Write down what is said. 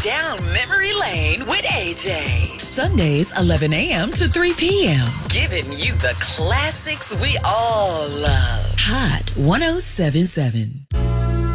down memory lane with AJ. Sundays, 11 a.m. to 3 p.m. Giving you the classics we all love. Hot 1077.